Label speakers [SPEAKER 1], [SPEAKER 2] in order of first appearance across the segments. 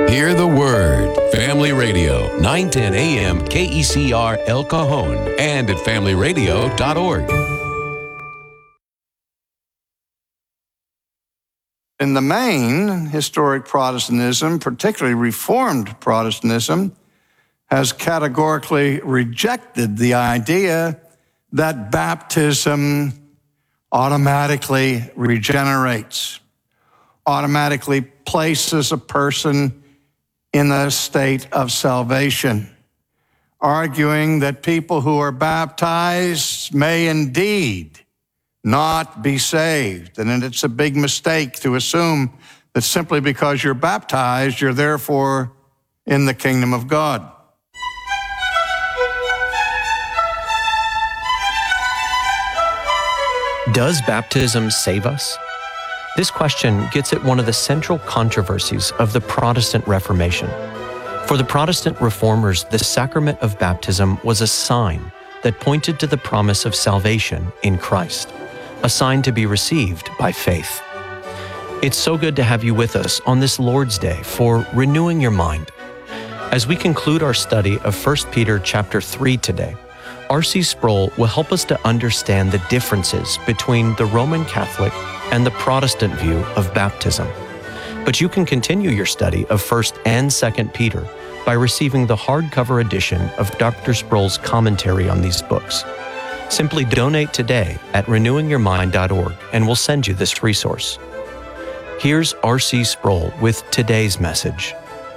[SPEAKER 1] Hear the word. Family Radio, 910 a.m. KECR El Cajon and at familyradio.org.
[SPEAKER 2] In the main, historic Protestantism, particularly Reformed Protestantism, has categorically rejected the idea that baptism automatically regenerates, automatically places a person in a state of salvation, arguing that people who are baptized may indeed not be saved. And it's a big mistake to assume that simply because you're baptized, you're therefore in the kingdom of God.
[SPEAKER 3] Does baptism save us? This question gets at one of the central controversies of the Protestant Reformation. For the Protestant reformers, the sacrament of baptism was a sign that pointed to the promise of salvation in Christ, a sign to be received by faith. It's so good to have you with us on this Lord's Day for Renewing Your Mind. As we conclude our study of 1 Peter chapter 3 today, R.C. Sproul will help us to understand the differences between the Roman Catholic and the Protestant view of baptism. But you can continue your study of 1 and 2 Peter by receiving the hardcover edition of Dr. Sproul's commentary on these books. Simply donate today at renewingyourmind.org and we'll send you this resource. Here's R.C. Sproul with today's message.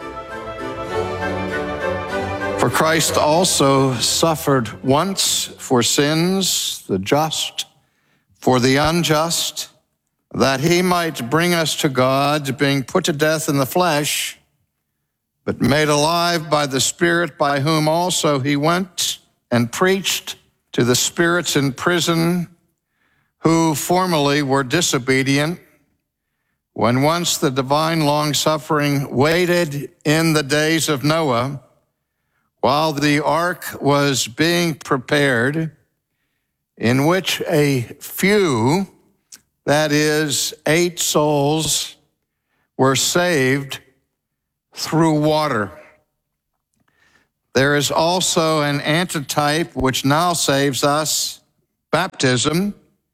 [SPEAKER 2] For Christ also suffered once for sins, the just for the unjust, that he might bring us to God, being put to death in the flesh, but made alive by the Spirit, by whom also he went and preached to the spirits in prison, who formerly were disobedient, when once the divine long-suffering waited in the days of Noah, while the ark was being prepared, in which a few, that is, 8 souls, were saved through water. There is also an antitype which now saves us, baptism,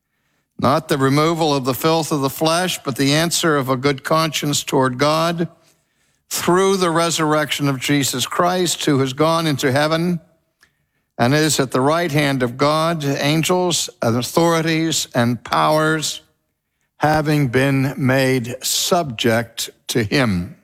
[SPEAKER 2] not the removal of the filth of the flesh, but the answer of a good conscience toward God, through the resurrection of Jesus Christ, who has gone into heaven and is at the right hand of God, angels and authorities and powers having been made subject to him.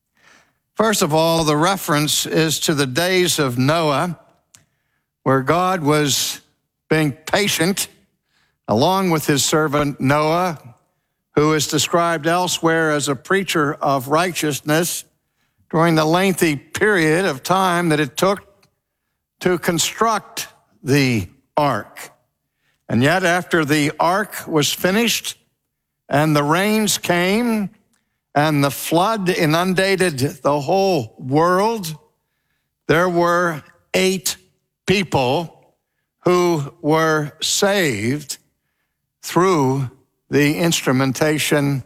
[SPEAKER 2] First of all, the reference is to the days of Noah, where God was being patient along with his servant Noah, who is described elsewhere as a preacher of righteousness, during the lengthy period of time that it took to construct the ark. And yet after the ark was finished and the rains came and the flood inundated the whole world, there were 8 people who were saved through the instrumentation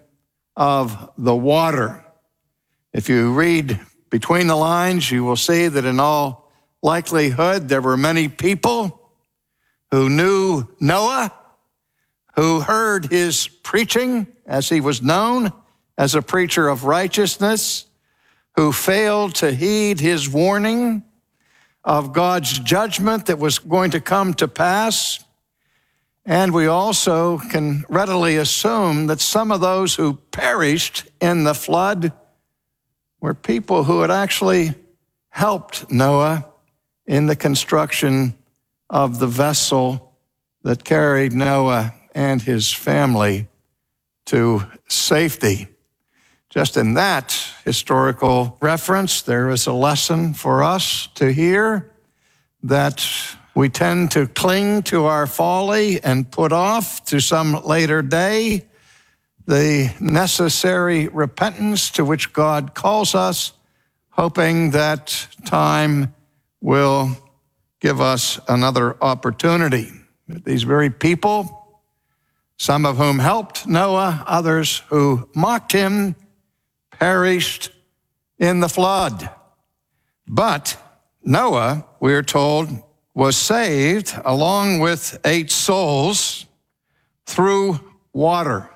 [SPEAKER 2] of the water. If you read between the lines, you will see that in all likelihood, there were many people who knew Noah, who heard his preaching as he was known as a preacher of righteousness, who failed to heed his warning of God's judgment that was going to come to pass. And we also can readily assume that some of those who perished in the flood were people who had actually helped Noah in the construction of the vessel that carried Noah and his family to safety. Just in that historical reference, there is a lesson for us to hear that we tend to cling to our folly and put off to some later day the necessary repentance to which God calls us, hoping that time will give us another opportunity. These very people, some of whom helped Noah, others who mocked him, perished in the flood. But Noah, we are told, was saved along with 8 souls through water.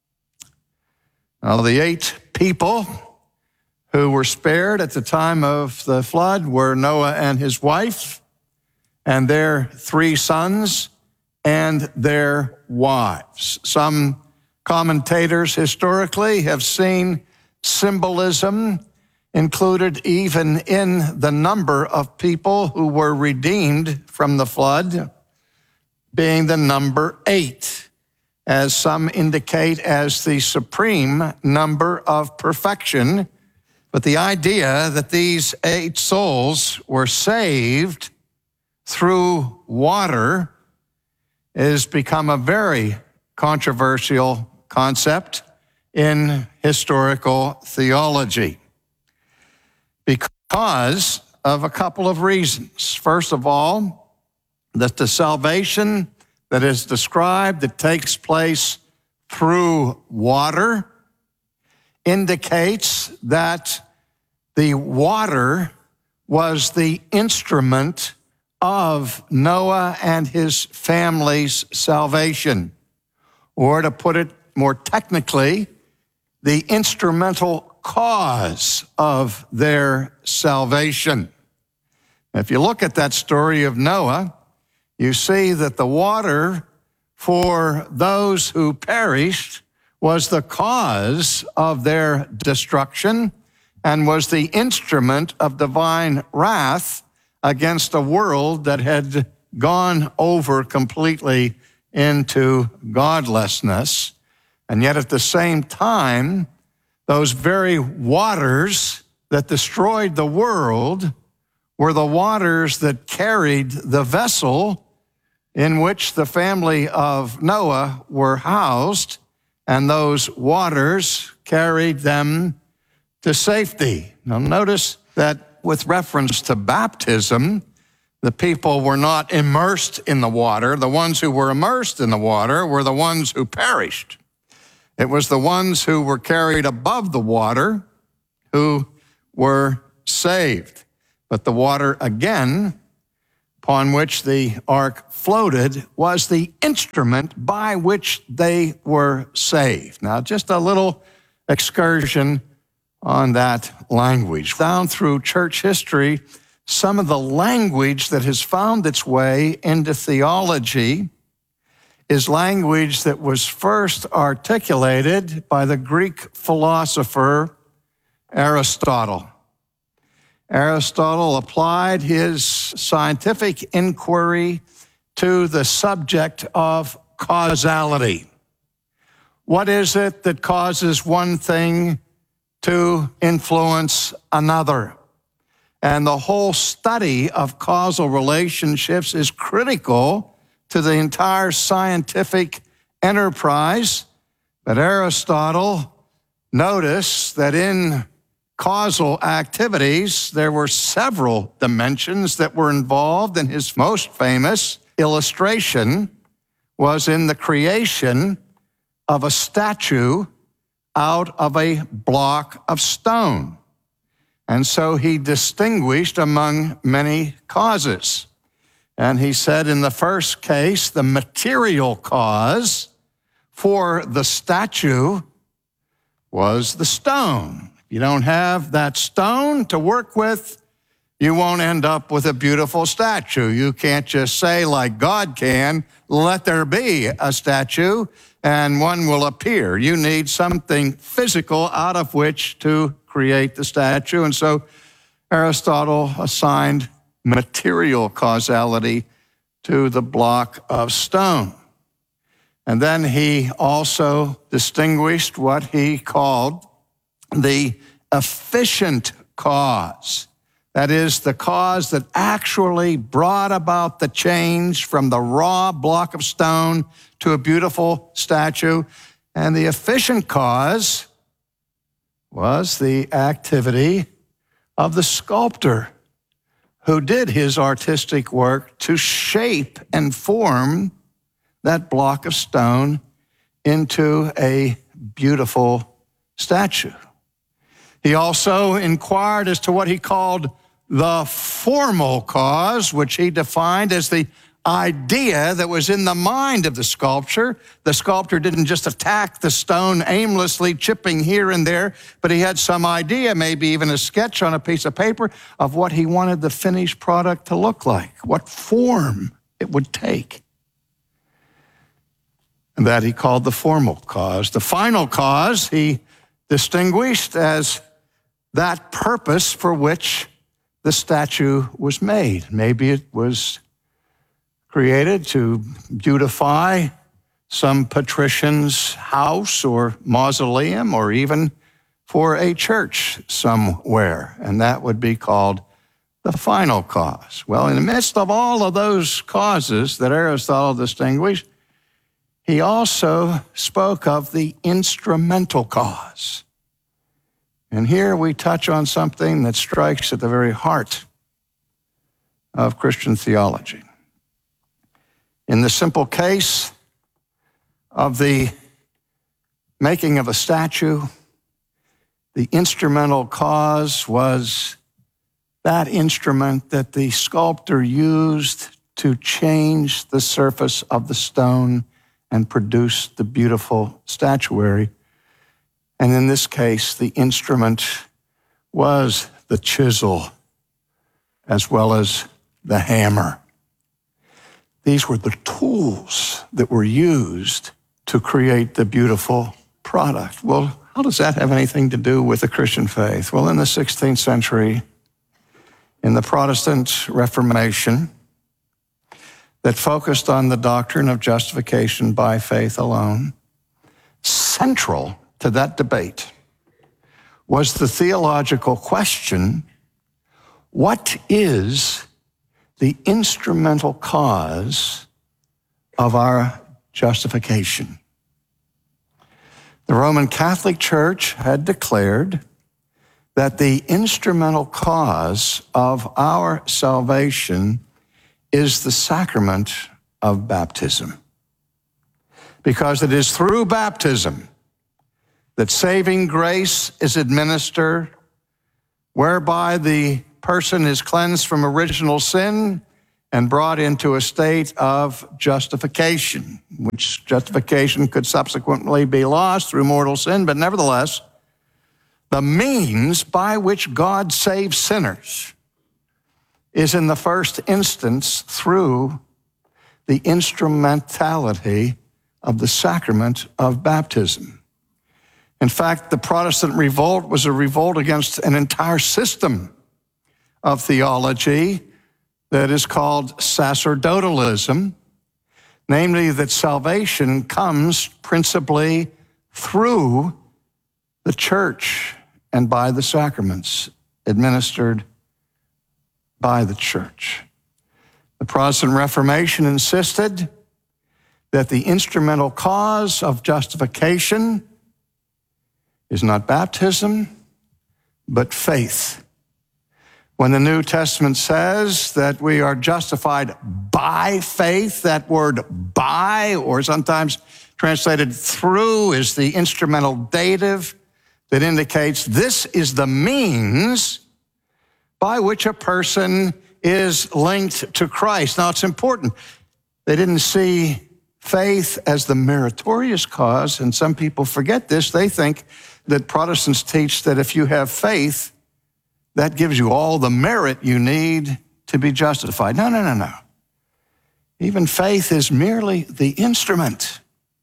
[SPEAKER 2] Now, the 8 people who were spared at the time of the flood were Noah and his wife, and their 3 sons, and their wives. Some commentators historically have seen symbolism included even in the number of people who were redeemed from the flood, being the number 8, as some indicate as the supreme number of perfection. But the idea that these 8 souls were saved through water has become a very controversial concept in historical theology because of a couple of reasons. First of all, that the salvation that is described that takes place through water indicates that the water was the instrument of Noah and his family's salvation. Or to put it more technically, the instrumental cause of their salvation. If you look at that story of Noah, you see that the water for those who perished was the cause of their destruction and was the instrument of divine wrath against a world that had gone over completely into godlessness. And yet at the same time, those very waters that destroyed the world were the waters that carried the vessel in which the family of Noah were housed, and those waters carried them to safety. Now notice that with reference to baptism, the people were not immersed in the water. The ones who were immersed in the water were the ones who perished. It was the ones who were carried above the water who were saved. But the water, again, upon which the ark floated, was the instrument by which they were saved. Now, just a little excursion on that language. Down through church history, some of the language that has found its way into theology is language that was first articulated by the Greek philosopher Aristotle. Aristotle applied his scientific inquiry to the subject of causality. What is it that causes one thing to influence another? And the whole study of causal relationships is critical to the entire scientific enterprise. But Aristotle noticed that in causal activities, there were several dimensions that were involved, and his most famous illustration was in the creation of a statue out of a block of stone. And so he distinguished among many causes. And he said in the first case, the material cause for the statue was the stone. If you don't have that stone to work with, you won't end up with a beautiful statue. You can't just say, like God can, let there be a statue, and one will appear. You need something physical out of which to create the statue. And so Aristotle assigned material causality to the block of stone. And then he also distinguished what he called the efficient cause. That is, the cause that actually brought about the change from the raw block of stone to a beautiful statue. And the efficient cause was the activity of the sculptor who did his artistic work to shape and form that block of stone into a beautiful statue. He also inquired as to what he called the formal cause, which he defined as the idea that was in the mind of the sculptor. The sculptor didn't just attack the stone aimlessly, chipping here and there, but he had some idea, maybe even a sketch on a piece of paper, of what he wanted the finished product to look like, what form it would take. And that he called the formal cause. The final cause he distinguished as that purpose for which the statue was made. Maybe it was created to beautify some patrician's house or mausoleum, or even for a church somewhere, and that would be called the final cause. Well, in the midst of all of those causes that Aristotle distinguished, he also spoke of the instrumental cause. And here we touch on something that strikes at the very heart of Christian theology. In the simple case of the making of a statue, the instrumental cause was that instrument that the sculptor used to change the surface of the stone and produce the beautiful statuary. And in this case, the instrument was the chisel as well as the hammer. These were the tools that were used to create the beautiful product. Well, how does that have anything to do with the Christian faith? Well, in the 16th century, in the Protestant Reformation, that focused on the doctrine of justification by faith alone, central to that debate was the theological question, what is the instrumental cause of our justification? The Roman Catholic Church had declared that the instrumental cause of our salvation is the sacrament of baptism, because it is through baptism that saving grace is administered, whereby the person is cleansed from original sin and brought into a state of justification, which justification could subsequently be lost through mortal sin, but nevertheless, the means by which God saves sinners is in the first instance through the instrumentality of the sacrament of baptism. In fact, the Protestant revolt was a revolt against an entire system of theology that is called sacerdotalism, namely that salvation comes principally through the church and by the sacraments administered by the church. The Protestant Reformation insisted that the instrumental cause of justification is not baptism, but faith. When the New Testament says that we are justified by faith, that word by, or sometimes translated through, is the instrumental dative that indicates this is the means by which a person is linked to Christ. Now, it's important. They didn't see faith as the meritorious cause, and some people forget this. They think that Protestants teach that if you have faith, that gives you all the merit you need to be justified. No. Even faith is merely the instrument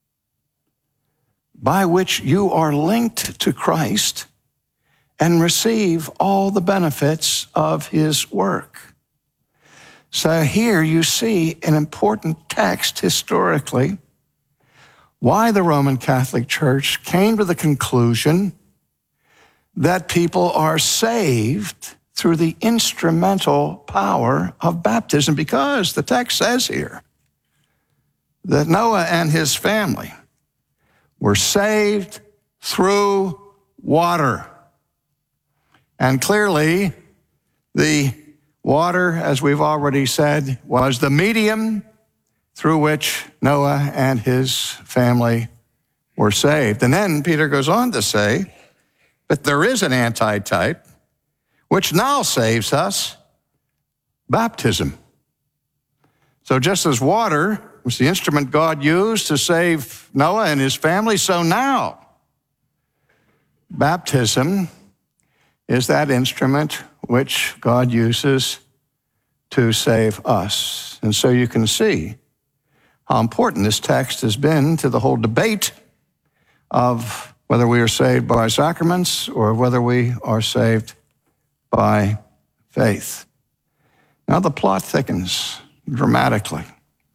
[SPEAKER 2] by which you are linked to Christ and receive all the benefits of his work. So here you see an important text historically, why the Roman Catholic Church came to the conclusion that people are saved through the instrumental power of baptism, because the text says here that Noah and his family were saved through water. And clearly, the water, as we've already said, was the medium through which Noah and his family were saved. And then Peter goes on to say But there is an antitype which now saves us, baptism. So just as water was the instrument God used to save Noah and his family, so now baptism is that instrument which God uses to save us. And so you can see how important this text has been to the whole debate of whether we are saved by sacraments or whether we are saved by faith. Now the plot thickens dramatically.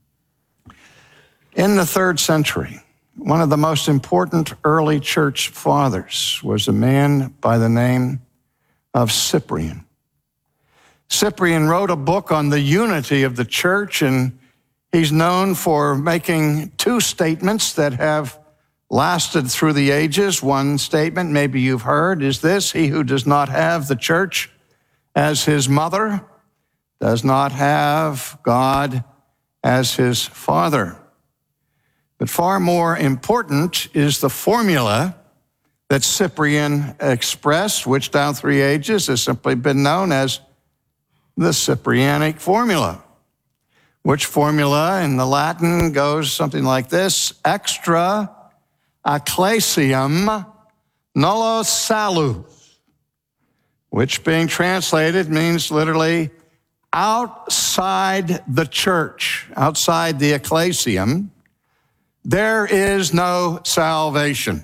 [SPEAKER 2] In the 3rd century, one of the most important early church fathers was a man by the name of Cyprian. Cyprian wrote a book on the unity of the church, and he's known for making 2 statements that have lasted through the ages. One statement, maybe you've heard, is this: he who does not have the church as his mother does not have God as his father. But far more important is the formula that Cyprian expressed, which down 3 ages has simply been known as the Cyprianic formula, which formula in the Latin goes something like this: extra ecclesiam nullo salus, which being translated means literally outside the church, outside the ecclesiam, there is no salvation.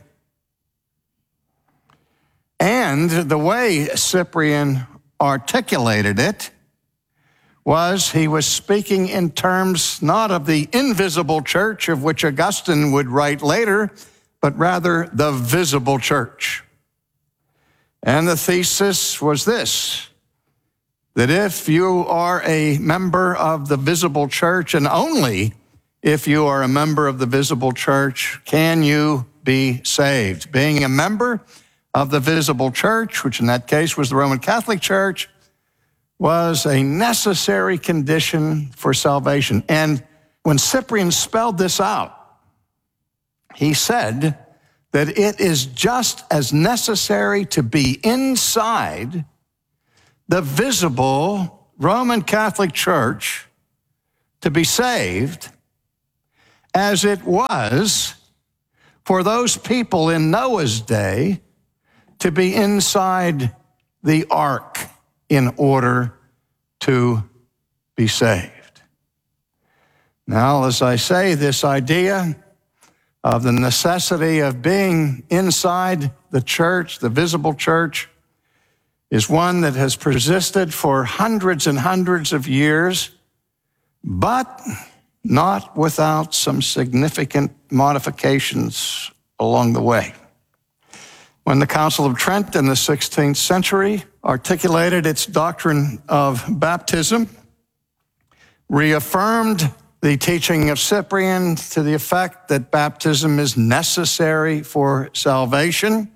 [SPEAKER 2] And the way Cyprian articulated it was he was speaking in terms not of the invisible church of which Augustine would write later, but rather the visible church. And the thesis was this: that if you are a member of the visible church, and only if you are a member of the visible church, can you be saved. Being a member of the visible church, which in that case was the Roman Catholic Church, was a necessary condition for salvation. And when Cyprian spelled this out, he said that it is just as necessary to be inside the visible Roman Catholic Church to be saved as it was for those people in Noah's day to be inside the ark in order to be saved. Now, as I say, this idea of the necessity of being inside the church, the visible church, is one that has persisted for hundreds and hundreds of years, but not without some significant modifications along the way. When the Council of Trent in the 16th century articulated its doctrine of baptism, reaffirmed the teaching of Cyprian to the effect that baptism is necessary for salvation,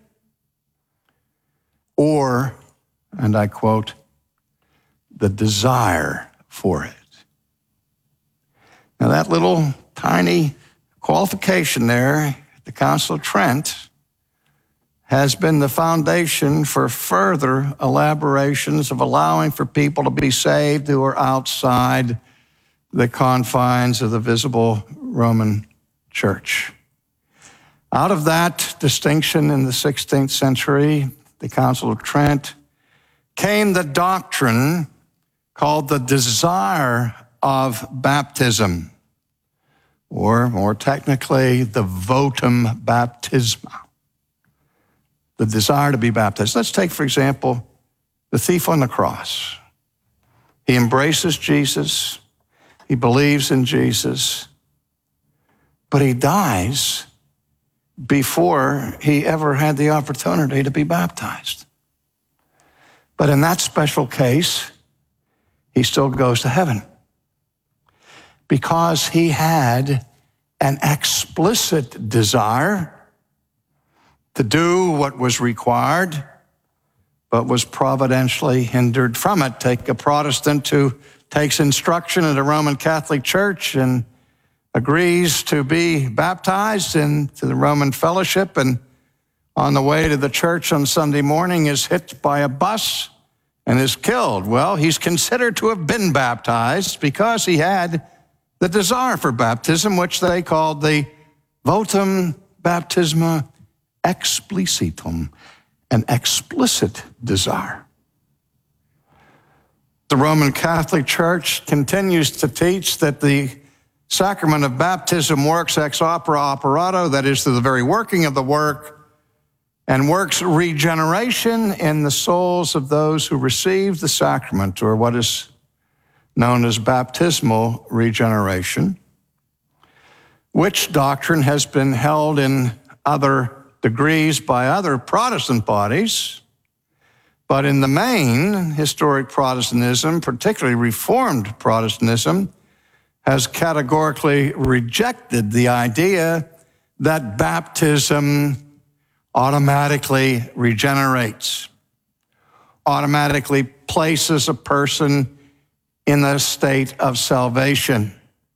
[SPEAKER 2] or, and I quote, the desire for it. Now that little tiny qualification there at the Council of Trent has been the foundation for further elaborations of allowing for people to be saved who are outside the confines of the visible Roman Church. Out of that distinction in the 16th century, the Council of Trent, came the doctrine called the desire of baptism, or more technically, the votum baptisma, the desire to be baptized. Let's take, for example, the thief on the cross. He embraces Jesus. He believes in Jesus, but he dies before he ever had the opportunity to be baptized. But in that special case, he still goes to heaven because he had an explicit desire to do what was required, but was providentially hindered from it. Take a Protestant who takes instruction in the Roman Catholic Church and agrees to be baptized into the Roman fellowship, and on the way to the church on Sunday morning is hit by a bus and is killed. Well, he's considered to have been baptized because he had the desire for baptism, which they called the votum baptisma explicitum, an explicit desire. The Roman Catholic Church continues to teach that the sacrament of baptism works ex opere operato, that is, through the very working of the work, and works regeneration in the souls of those who receive the sacrament, or what is known as baptismal regeneration, which doctrine has been held in other degrees by other Protestant bodies. But in the main, historic Protestantism, particularly Reformed Protestantism, has categorically rejected the idea that baptism automatically regenerates, automatically places a person in the state of salvation,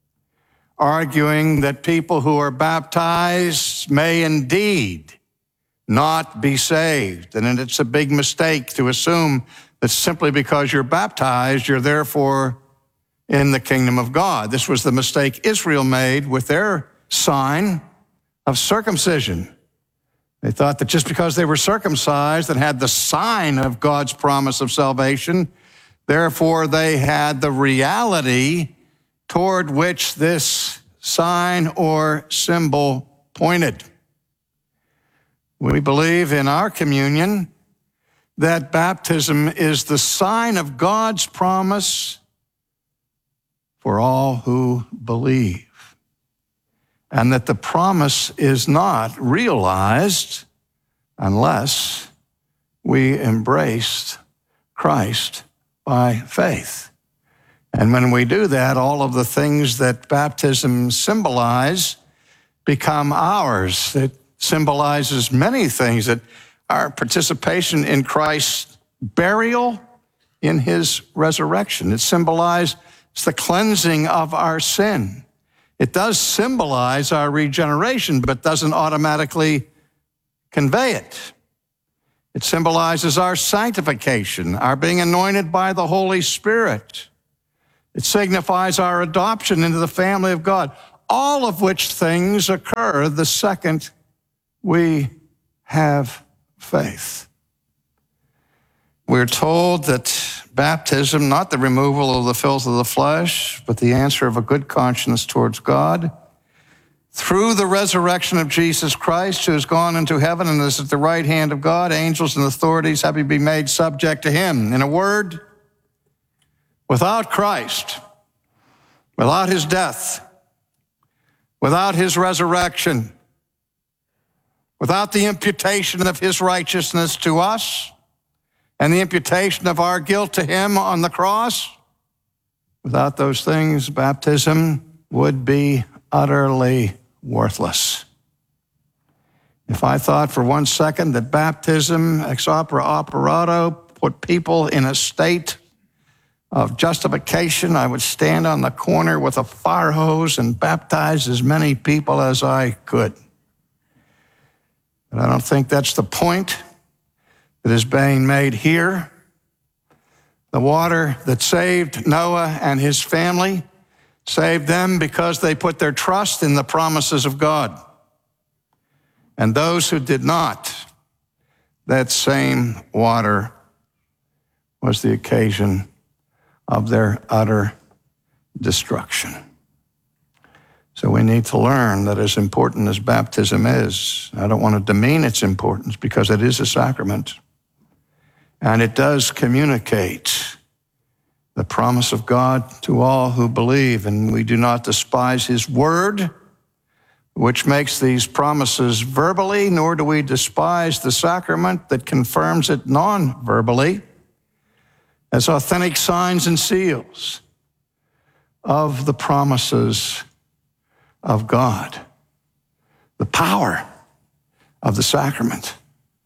[SPEAKER 2] arguing that people who are baptized may indeed not be saved. And it's a big mistake to assume that simply because you're baptized, you're therefore in the kingdom of God. This was the mistake Israel made with their sign of circumcision. They thought that just because they were circumcised and had the sign of God's promise of salvation, therefore they had the reality toward which this sign or symbol pointed. We believe in our communion that baptism is the sign of God's promise for all who believe, and that the promise is not realized unless we embrace Christ by faith. And when we do that, all of the things that baptism symbolize become ours. It symbolizes many things, that our participation in Christ's burial, in his resurrection. It symbolizes the cleansing of our sin. It does symbolize our regeneration, but doesn't automatically convey it. It symbolizes our sanctification, our being anointed by the Holy Spirit. It signifies our adoption into the family of God, all of which things occur the second we have faith. We're told that baptism, not the removal of the filth of the flesh, but the answer of a good conscience towards God, through the resurrection of Jesus Christ, who has gone into heaven and is at the right hand of God, angels and authorities having been made subject to him. In a word, without Christ, without his death, without his resurrection, without the imputation of his righteousness to us, and the imputation of our guilt to him on the cross, without those things, baptism would be utterly worthless. If I thought for 1 second that baptism, ex opere operato, put people in a state of justification, I would stand on the corner with a fire hose and baptize as many people as I could. But I don't think that's the point that is being made here. The water that saved Noah and his family saved them because they put their trust in the promises of God. And those who did not, that same water was the occasion of their utter destruction. So we need to learn that as important as baptism is, I don't want to demean its importance because it is a sacrament. And it does communicate the promise of God to all who believe, and we do not despise his word, which makes these promises verbally, nor do we despise the sacrament that confirms it non-verbally as authentic signs and seals of the promises of God. The power of the sacrament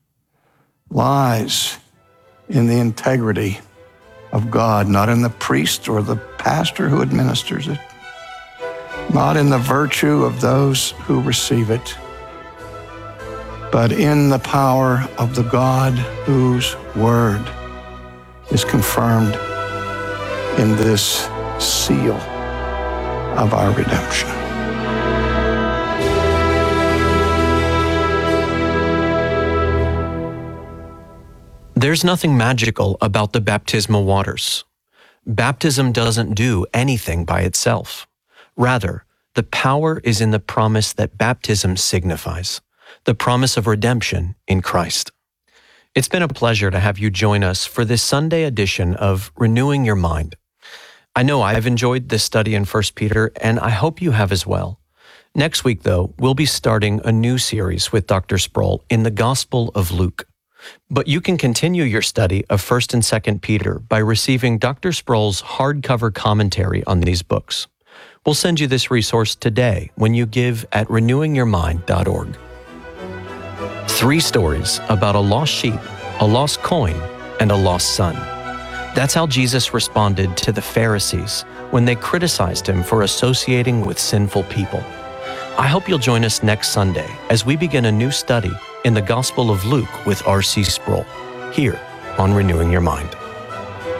[SPEAKER 2] lies in the integrity of God, not in the priest or the pastor who administers it, not in the virtue of those who receive it, but in the power of the God whose word is confirmed in this seal of our redemption.
[SPEAKER 3] There's nothing magical about the baptismal waters. Baptism doesn't do anything by itself. Rather, the power is in the promise that baptism signifies, the promise of redemption in Christ. It's been a pleasure to have you join us for this Sunday edition of Renewing Your Mind. I know I've enjoyed this study in 1 Peter, and I hope you have as well. Next week, though, we'll be starting a new series with Dr. Sproul in the Gospel of Luke. But you can continue your study of 1 and 2 Peter by receiving Dr. Sproul's hardcover commentary on these books. We'll send you this resource today when you give at renewingyourmind.org. 3 stories about a lost sheep, a lost coin, and a lost son. That's how Jesus responded to the Pharisees when they criticized him for associating with sinful people. I hope you'll join us next Sunday as we begin a new study in the Gospel of Luke with R.C. Sproul, here on Renewing Your Mind.